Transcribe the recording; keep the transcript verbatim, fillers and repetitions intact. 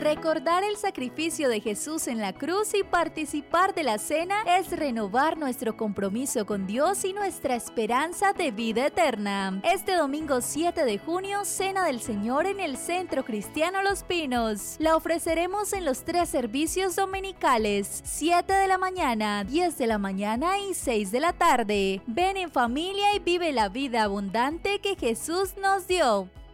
Recordar el sacrificio de Jesús en la cruz y participar de la cena es renovar nuestro compromiso con Dios y nuestra esperanza de vida eterna. Este domingo siete de junio, Cena del Señor en el Centro Cristiano Los Pinos. La ofreceremos en los tres servicios dominicales, siete de la mañana, diez de la mañana y seis de la tarde. Ven en familia y vive la vida abundante que Jesús nos dio.